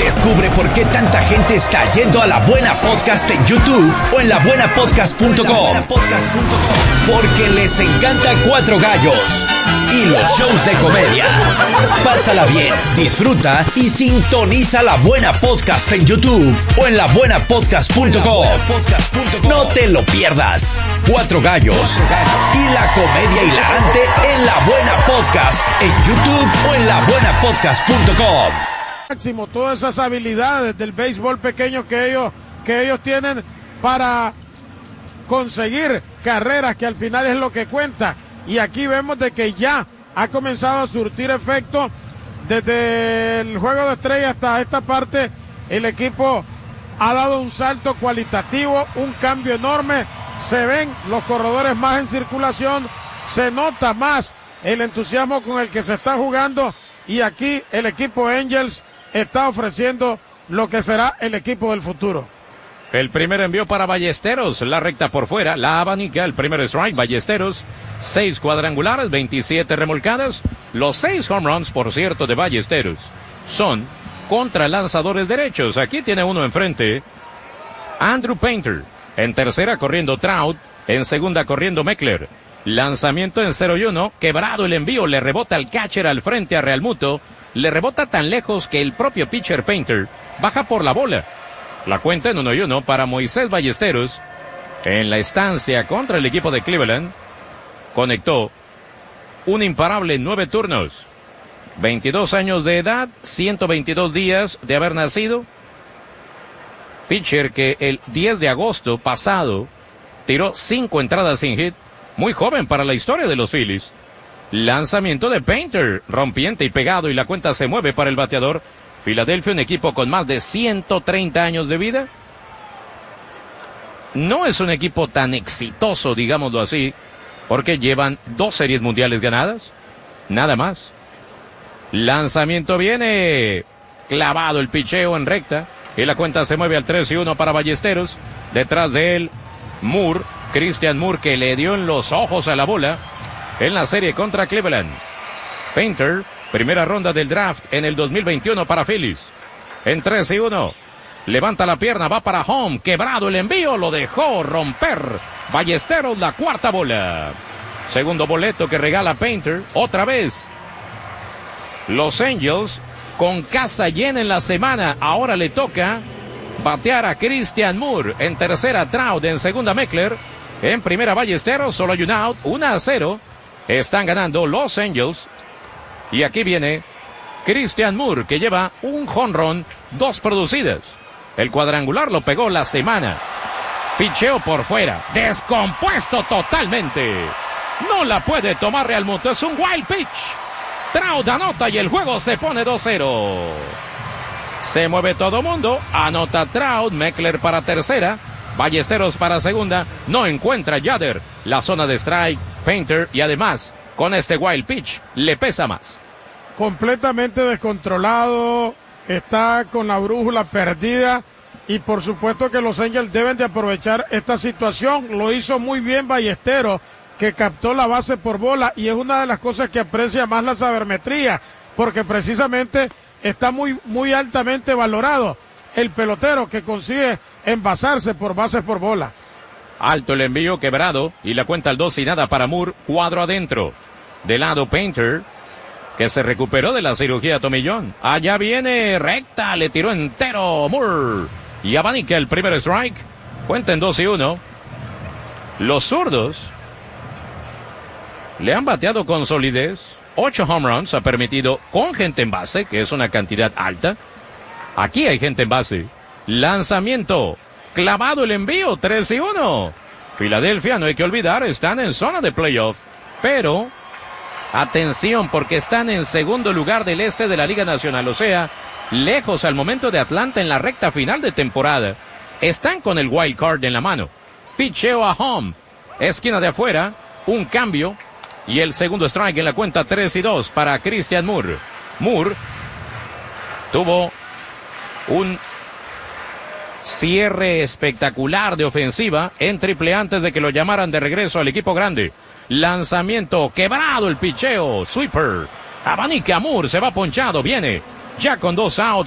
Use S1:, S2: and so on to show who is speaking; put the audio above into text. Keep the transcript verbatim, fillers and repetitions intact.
S1: Descubre por qué tanta gente está yendo a La Buena Podcast en YouTube o en la buena podcast punto com. Porque les encanta Cuatro Gallos y los shows de comedia. Pásala bien, disfruta y sintoniza La Buena Podcast en YouTube o en la buena podcast punto com. No te lo pierdas. Cuatro Gallos y la comedia hilarante en La Buena Podcast en YouTube o en la buena podcast punto com.
S2: Máximo todas esas habilidades del béisbol pequeño que ellos que ellos tienen para conseguir carreras, que al final es lo que cuenta. Y aquí vemos de que ya ha comenzado a surtir efecto desde el juego de estrella hasta esta parte. El equipo ha dado un salto cualitativo, un cambio enorme. Se ven los corredores más en circulación, se nota más el entusiasmo con el que se está jugando, y aquí el equipo Angels está ofreciendo lo que será el equipo del futuro.
S3: El primer envío para Ballesteros, la recta por fuera, la abanica, el primer strike, Ballesteros, seis cuadrangulares, veintisiete remolcadas. Los seis home runs, por cierto, de Ballesteros son contra lanzadores derechos. Aquí tiene uno enfrente, Andrew Painter. En tercera corriendo Trout, en segunda corriendo Meckler. Lanzamiento en cero y uno, quebrado el envío, le rebota al catcher al frente a Realmuto, le rebota tan lejos que el propio pitcher Painter baja por la bola. La cuenta en uno y uno para Moisés Ballesteros. En la estancia contra el equipo de Cleveland, conectó un imparable en nueve turnos. veintidós años de edad, ciento veintidós días de haber nacido. Pitcher que el diez de agosto pasado tiró cinco entradas sin hit. Muy joven para la historia de los Phillies. Lanzamiento de Painter, rompiente y pegado, y la cuenta se mueve para el bateador. Filadelfia, un equipo con más de ciento treinta años de vida. No es un equipo tan exitoso, digámoslo así, porque llevan dos series mundiales ganadas. Nada más. Lanzamiento viene. Clavado el picheo en recta. Y la cuenta se mueve al tres y uno para Ballesteros. Detrás de él, Moore, Christian Moore, que le dio en los ojos a la bola en la serie contra Cleveland. Painter, primera ronda del draft en el dos mil veintiuno para Phillies. En tres y uno. Levanta la pierna, va para home. Quebrado el envío, lo dejó romper Ballesteros, la cuarta bola. Segundo boleto que regala Painter. Otra vez. Los Angels con casa llena en la semana. Ahora le toca batear a Christian Moore. En tercera Trout, en segunda Meckler. En primera Ballesteros, solo hay un out, uno a cero. Están ganando los Angels. Y aquí viene Christian Moore, que lleva un jonrón, dos producidas. El cuadrangular lo pegó la semana. Picheo por fuera, descompuesto totalmente. No la puede tomar Realmuto, es un wild pitch. Trout anota y el juego se pone dos cero. Se mueve todo mundo, anota Trout, Meckler para tercera, Ballesteros para segunda, no encuentra Yader, la zona de strike, Painter, y además, con este wild pitch, le pesa más.
S2: Completamente descontrolado, está con la brújula perdida, y por supuesto que los Angels deben de aprovechar esta situación. Lo hizo muy bien Ballesteros, que captó la base por bola, y es una de las cosas que aprecia más la sabermetría, porque precisamente está muy, muy altamente valorado el pelotero que consigue envasarse por bases por bola.
S3: Alto el envío, quebrado, y la cuenta al dos y nada para Moore, cuadro adentro. De lado Painter, que se recuperó de la cirugía tomillón. Allá viene recta, le tiró entero Moore. Y abanica el primer strike. Cuenta en dos y uno. Los zurdos le han bateado con solidez. Ocho home runs ha permitido con gente en base, que es una cantidad alta. Aquí hay gente en base. Lanzamiento. Clavado el envío, tres y uno. Filadelfia, no hay que olvidar, están en zona de playoff. Pero, atención, porque están en segundo lugar del este de la Liga Nacional. O sea, lejos al momento de Atlanta en la recta final de temporada. Están con el wild card en la mano. Picheo a home. Esquina de afuera. Un cambio. Y el segundo strike en la cuenta, tres y dos para Christian Moore. Moore tuvo un cierre espectacular de ofensiva en triple A antes de que lo llamaran de regreso al equipo grande. Lanzamiento, quebrado el picheo, sweeper. Abanica Moore, se va ponchado, viene ya con dos outs.